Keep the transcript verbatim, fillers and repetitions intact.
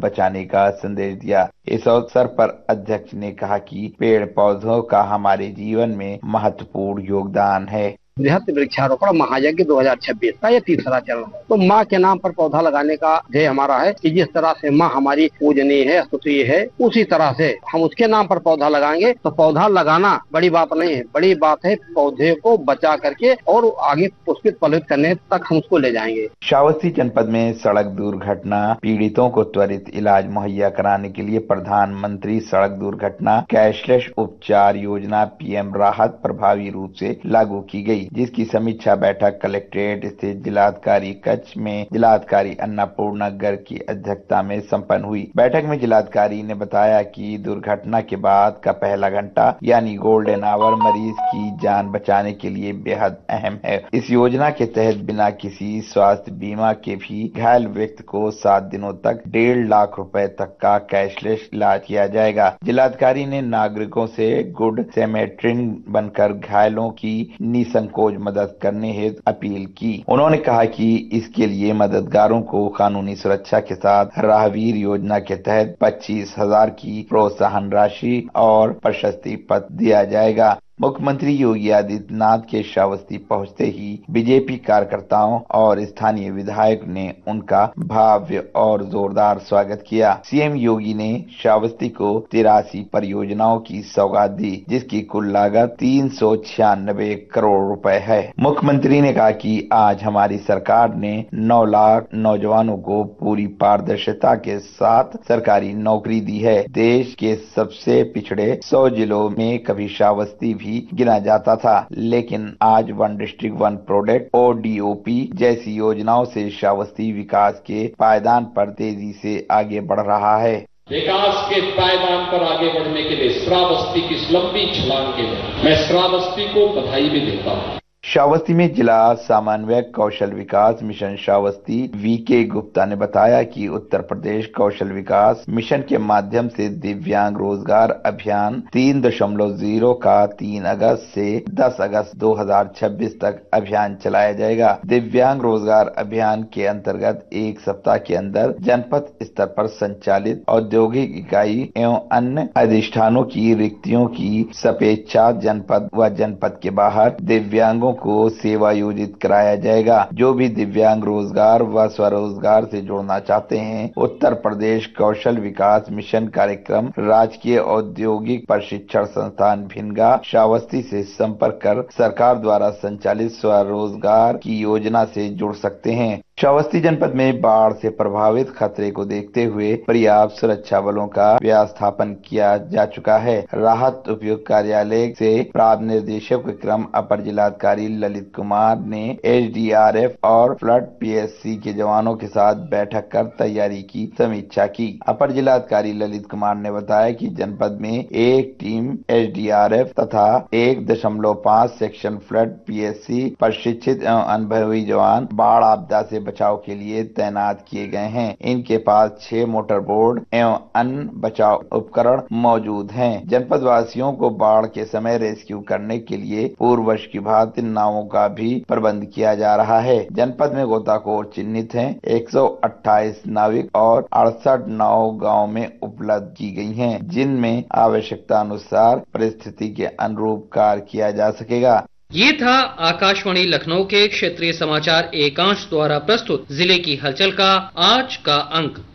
बचाने का संदेश दिया। इस अवसर पर अध्यक्ष ने कहा कि पेड़ पौधों का हमारे जीवन में महत्वपूर्ण योगदान है। बृहत वृक्षारोपण महायज्ञ दो हजार छब्बीस का ये तीसरा चरण है। तो माँ के नाम पर पौधा लगाने का ध्येय हमारा है कि जिस तरह से माँ हमारी पूजनीय है, स्तुतीय है, उसी तरह से हम उसके नाम पर पौधा लगाएंगे। तो पौधा लगाना बड़ी बात नहीं है, बड़ी बात है पौधे को बचा करके और आगे पुष्पित फलित करने तक हम उसको ले जाएंगे। श्रावस्ती जनपद में सड़क दुर्घटना पीड़ितों को त्वरित इलाज मुहैया कराने के लिए प्रधानमंत्री सड़क दुर्घटना कैशलेस उपचार योजना पीएम राहत प्रभावी रूप से लागू की गई, जिसकी समीक्षा बैठक कलेक्ट्रेट स्थित जिलाधिकारी कच्छ में जिलाधिकारी अन्नपूर्णा गर्ग की अध्यक्षता में संपन्न हुई। बैठक में जिलाधिकारी ने बताया कि दुर्घटना के बाद का पहला घंटा यानी गोल्डन आवर मरीज की जान बचाने के लिए बेहद अहम है। इस योजना के तहत बिना किसी स्वास्थ्य बीमा के भी घायल व्यक्ति को सात दिनों तक डेढ़ लाख रुपए तक का कैशलेस इलाज किया जाएगा। जिलाधिकारी ने नागरिकों से गुड सैमेट्रियन बनकर घायलों की निसंकोच मदद करने हेतु अपील की। उन्होंने कहा कि इसके लिए मददगारों को कानूनी सुरक्षा के साथ राहवीर योजना के तहत पच्चीस हजार की प्रोत्साहन राशि और प्रशस्ति पत्र दिया जाएगा। मुख्यमंत्री योगी आदित्यनाथ के श्रावस्ती पहुंचते ही बीजेपी कार्यकर्ताओं और स्थानीय विधायक ने उनका भव्य और जोरदार स्वागत किया। सीएम योगी ने श्रावस्ती को तिरासी परियोजनाओं की सौगात दी, जिसकी कुल लागत तीन सौ छियानबे करोड़ रुपए है। मुख्यमंत्री ने कहा कि आज हमारी सरकार ने नौ लाख नौजवानों को पूरी पारदर्शिता के साथ सरकारी नौकरी दी है। देश के सबसे पिछड़े सौ जिलों में कभी श्रावस्ती भी गिना जाता था, लेकिन आज one district one product O D O P जैसी योजनाओं से श्रावस्ती विकास के पायदान पर तेजी से आगे बढ़ रहा है। विकास के पायदान पर आगे बढ़ने के लिए श्रावस्ती की इस लंबी छलांग के लिए मैं श्रावस्ती को बधाई भी देता हूँ। श्रावस्ती में जिला समन्वयक कौशल विकास मिशन श्रावस्ती वी के गुप्ता ने बताया कि उत्तर प्रदेश कौशल विकास मिशन के माध्यम से दिव्यांग रोजगार अभियान तीन दशमलव जीरो का तीन अगस्त से दस अगस्त दो हजार छब्बीस तक अभियान चलाया जाएगा। दिव्यांग रोजगार अभियान के अंतर्गत एक सप्ताह के अंदर जनपद स्तर पर संचालित औद्योगिक इकाई एवं अन्य अधिष्ठानों की रिक्तियों की सपेक्षा जनपद व जनपद के बाहर दिव्यांगों को सेवायोजित कराया जाएगा। जो भी दिव्यांग रोजगार व स्वरोजगार से जुड़ना चाहते हैं, उत्तर प्रदेश कौशल विकास मिशन कार्यक्रम राजकीय औद्योगिक प्रशिक्षण संस्थान भिनगा श्रावस्ती से संपर्क कर सरकार द्वारा संचालित स्वरोजगार की योजना से जुड़ सकते हैं। श्रावस्ती जनपद में बाढ़ से प्रभावित खतरे को देखते हुए पर्याप्त सुरक्षा बलों का व्यवस्थापन किया जा चुका है। राहत उपयुक्त कार्यालय से प्राप्त निर्देशों के क्रम अपर जिलाधिकारी ललित कुमार ने एस डी आर एफ और फ्लड पी एस सी के जवानों के साथ बैठक कर तैयारी की समीक्षा की। अपर जिलाधिकारी ललित कुमार ने बताया कि जनपद में एक team S D R F तथा एक दशमलव पाँच section flood P S C प्रशिक्षित एवं अनुभवी जवान बाढ़ आपदा से बचाव के लिए तैनात किए गए हैं। इनके पास छह मोटर बोट एवं अन्य बचाव उपकरण मौजूद हैं। जनपद वासियों को बाढ़ के समय रेस्क्यू करने के लिए पूर्व वर्ष की भांति नावों का भी प्रबंध किया जा रहा है। जनपद में गोताखोर चिन्हित हैं। एक सौ अट्ठाईस नाविक और अड़सठ नाव गाँव में उपलब्ध की गई हैं, जिनमें आवश्यकता अनुसार परिस्थिति के अनुरूप कार्य किया जा सकेगा। ये था आकाशवाणी लखनऊ के क्षेत्रीय समाचार एकांश द्वारा प्रस्तुत जिले की हलचल का आज का अंक।